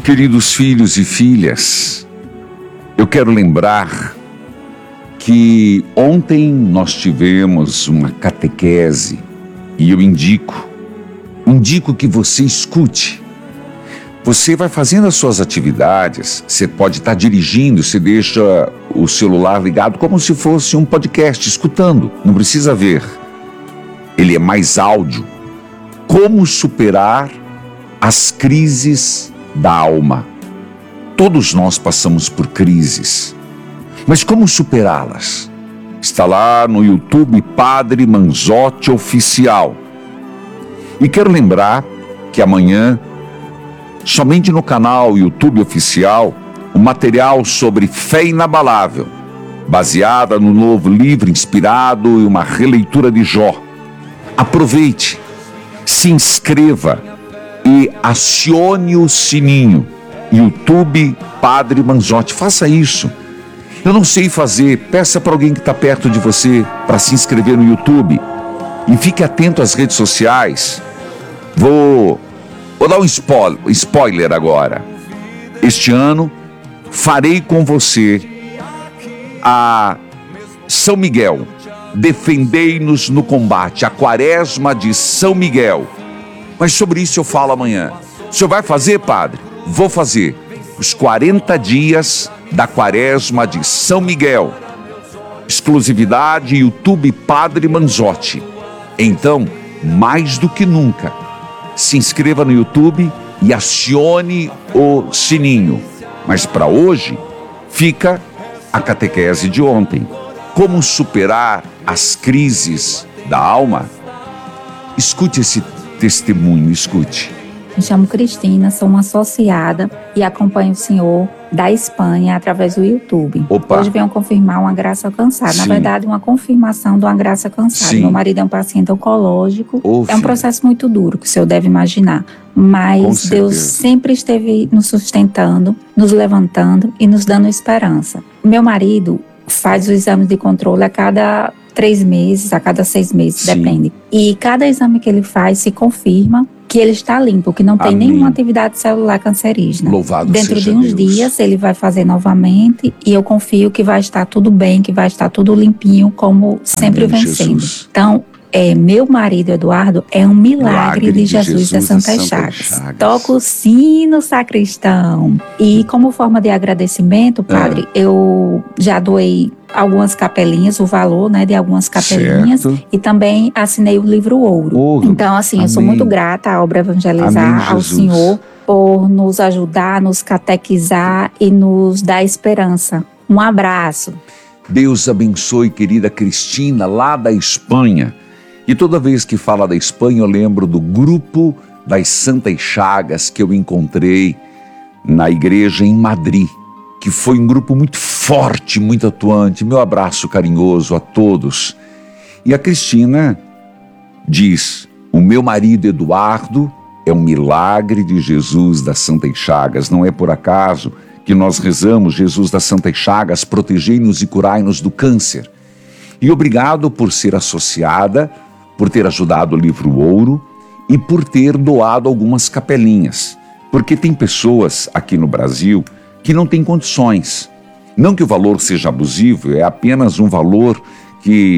Queridos filhos e filhas, eu quero lembrar que ontem nós tivemos uma catequese e eu indico que você escute. Você vai fazendo as suas atividades, você pode estar dirigindo, você deixa o celular ligado como se fosse um podcast, escutando, não precisa ver. Ele é mais áudio. Como superar as crises da alma. Todos nós passamos por crises, mas como superá-las? Está lá no YouTube Padre Manzotti Oficial. E quero lembrar que amanhã, somente no canal YouTube Oficial, o material sobre fé inabalável, baseada no novo livro inspirado em uma releitura de Jó. Aproveite, se inscreva e acione o sininho. YouTube Padre Manzotti, faça isso. Eu não sei fazer, peça para alguém que está perto de você para se inscrever no YouTube. E fique atento às redes sociais. Vou dar um spoiler agora. Este ano farei com você a São Miguel. Defendei-nos no combate, a quaresma de São Miguel. Mas sobre isso eu falo amanhã. O senhor vai fazer, padre? Vou fazer. Os 40 dias da quaresma de São Miguel. Exclusividade YouTube Padre Manzotti. Então, mais do que nunca, se inscreva no YouTube e acione o sininho. Mas para hoje, fica a catequese de ontem. Como superar as crises da alma? Escute esse testemunho, escute. Me chamo Cristina, sou uma associada e acompanho o senhor da Espanha através do YouTube. Opa. Hoje venho confirmar uma graça alcançada. Sim. Na verdade, uma confirmação de uma graça alcançada. Sim. Meu marido é um paciente oncológico. É um Filho. processo muito duro, que o senhor deve imaginar. Mas Deus sempre esteve nos sustentando, nos levantando e nos dando esperança. Meu marido faz os exames de controle a cada 3 meses, a cada 6 meses, Sim. depende. E cada exame que ele faz se confirma que ele está limpo, que não tem Amém. nenhuma atividade celular cancerígena. Louvado Dentro seja de uns Deus. dias ele vai fazer novamente e eu confio que vai estar tudo bem, que vai estar tudo limpinho, como sempre Amém, vem sendo. Jesus. Então, meu marido Eduardo é um milagre de Jesus das Santas Chagas. Toca o sino, sacristão. E como forma de agradecimento, padre, eu já doei algumas capelinhas, o valor, né, de algumas capelinhas, Certo. e também assinei o livro Ouro. Ouro. Então, assim, eu sou Amém. muito grata à obra Evangelizar, Amém, ao Jesus. Senhor, por nos ajudar, nos catequizar e nos dar esperança. Um abraço. Deus abençoe, querida Cristina, lá da Espanha. E toda vez que fala da Espanha, eu lembro do grupo das Santas Chagas que eu encontrei na igreja em Madrid, que foi um grupo muito forte, muito atuante. Meu abraço carinhoso a todos. E a Cristina diz: o meu marido Eduardo é um milagre de Jesus das Santas Chagas. Não é por acaso que nós rezamos: Jesus das Santas Chagas, protegei-nos e curai-nos do câncer. E obrigado por ser associada, por ter ajudado o livro Ouro e por ter doado algumas capelinhas. Porque tem pessoas aqui no Brasil que não têm condições. Não que o valor seja abusivo, é apenas um valor que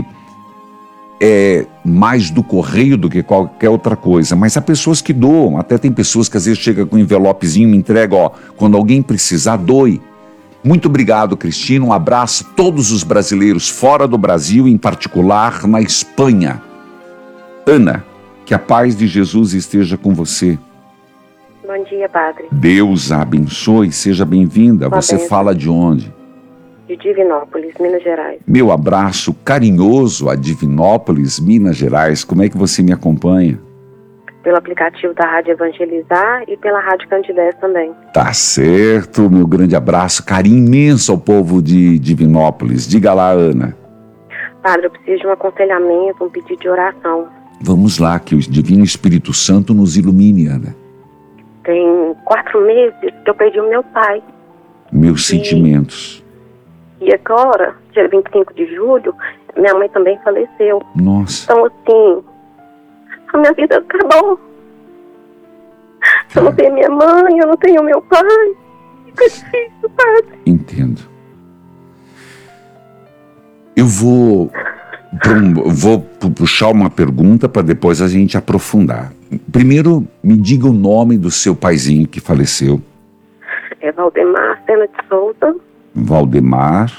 é mais do correio do que qualquer outra coisa. Mas há pessoas que doam, até tem pessoas que às vezes chegam com um envelopezinho e me entregam, quando alguém precisar, doe. Muito obrigado, Cristina, um abraço a todos os brasileiros fora do Brasil, em particular na Espanha. Ana, que a paz de Jesus esteja com você. Bom dia, padre. Deus a abençoe, seja bem-vinda. Você benção. fala de onde? De Divinópolis, Minas Gerais. Meu abraço carinhoso a Divinópolis, Minas Gerais. Como é que você me acompanha? Pelo aplicativo da Rádio Evangelizar e pela Rádio Candidez também. Tá certo, meu grande abraço, carinho imenso ao povo de Divinópolis. Diga lá, Ana. Padre, eu preciso de um aconselhamento, um pedido de oração. Vamos lá, que o Divino Espírito Santo nos ilumine, Ana. Tem 4 meses que eu perdi o meu pai. Meus sentimentos. E agora, dia 25 de julho, minha mãe também faleceu. Nossa. Então, assim, a minha vida acabou. Eu não tenho minha mãe, eu não tenho meu pai. Fica difícil, padre. Entendo. Eu vou puxar uma pergunta para depois a gente aprofundar. Primeiro, me diga o nome do seu paizinho que faleceu. É Valdemar Sena de Souza. Valdemar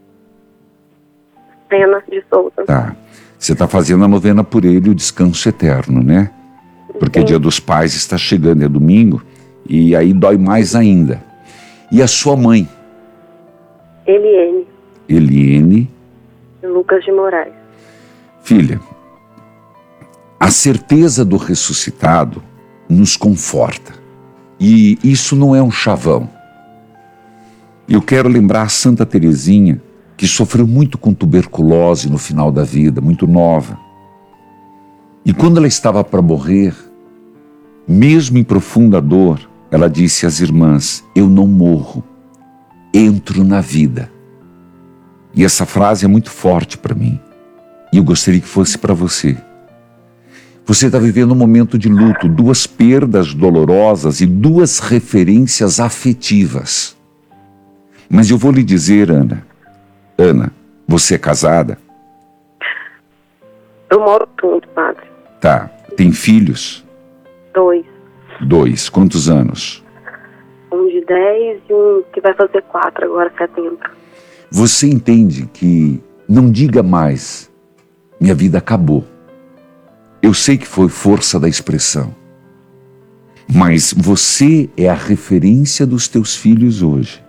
Sena de Souza. Tá. Você está fazendo a novena por ele, o descanso eterno, né? Porque Dia dos Pais está chegando, é domingo, e aí dói mais ainda. E a sua mãe? Eliene. Eliene. Lucas de Moraes. Filha, a certeza do ressuscitado nos conforta. E isso não é um chavão. Eu quero lembrar a Santa Teresinha, que sofreu muito com tuberculose no final da vida, muito nova. E quando ela estava para morrer, mesmo em profunda dor, ela disse às irmãs: eu não morro, entro na vida. E essa frase é muito forte para mim. E eu gostaria que fosse para você. Você está vivendo um momento de luto, 2 perdas dolorosas e 2 referências afetivas. Mas eu vou lhe dizer, Ana, você é casada? Eu moro junto, padre. Tá. Tem filhos? 2. 2. Quantos anos? Um de 10 e um que vai fazer 4 agora, setembro. Você entende que não diga mais, minha vida acabou. Eu sei que foi força da expressão. Mas você é a referência dos teus filhos hoje.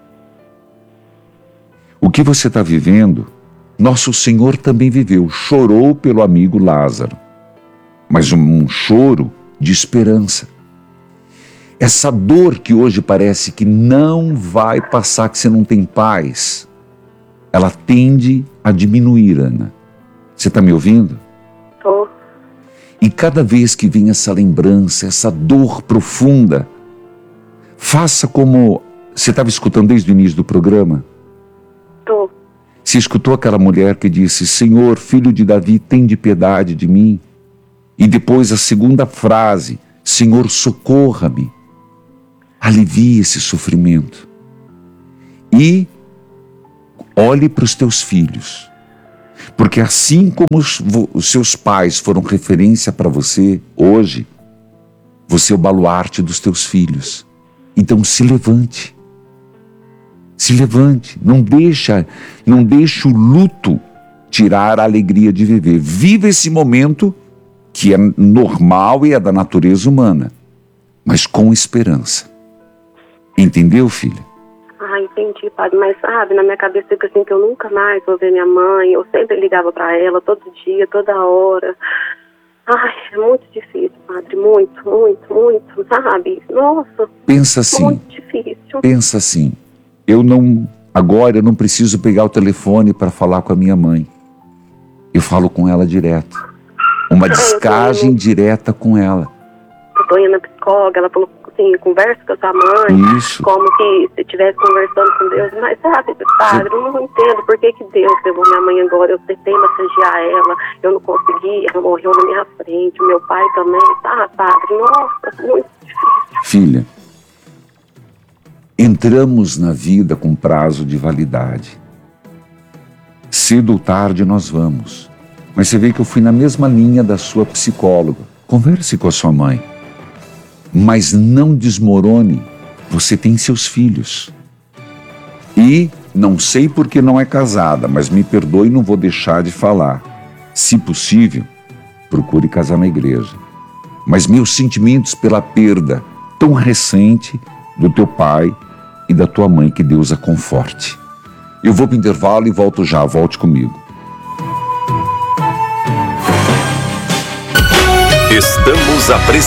O que você está vivendo, nosso Senhor também viveu, chorou pelo amigo Lázaro. Mas um choro de esperança. Essa dor que hoje parece que não vai passar, que você não tem paz, ela tende a diminuir, Ana. Você está me ouvindo? Tô. E cada vez que vem essa lembrança, essa dor profunda, faça como você estava escutando desde o início do programa. Tô. Você escutou aquela mulher que disse: Senhor, filho de Davi, tende piedade de mim. E depois a segunda frase: Senhor, socorra-me. Alivie esse sofrimento. E olhe para os teus filhos. Porque assim como os seus pais foram referência para você hoje, você é o baluarte dos teus filhos. Então se levante. Se levante. Não deixe o luto tirar a alegria de viver. Viva esse momento que é normal e é da natureza humana, mas com esperança. Entendeu, filha? Ah, entendi, padre, mas sabe, na minha cabeça fica assim que eu nunca mais vou ver minha mãe, eu sempre ligava pra ela, todo dia, toda hora. Ai, é muito difícil, padre, muito, sabe? Nossa, pensa assim, muito difícil. Pensa assim, agora eu não preciso pegar o telefone para falar com a minha mãe. Eu falo com ela direto. Uma descagem direta com ela. Eu tô indo na psicóloga, ela falou assim, conversa com a sua mãe. Isso. Como que se estivesse conversando com Deus. Mas sabe, padre, eu não entendo por que Deus levou minha mãe agora. Eu tentei massagear ela, eu não consegui, ela morreu na minha frente, o meu pai também, tá, padre? Nossa, muito difícil. Filha, entramos na vida com prazo de validade. Cedo ou tarde nós vamos. Mas você vê que eu fui na mesma linha da sua psicóloga. Converse com a sua mãe. Mas não desmorone. Você tem seus filhos. E não sei porque não é casada, mas me perdoe, não vou deixar de falar. Se possível, procure casar na igreja. Mas meus sentimentos pela perda tão recente do teu pai e da tua mãe, que Deus a conforte. Eu vou para o intervalo e volto já. Volte comigo. Estamos apresentando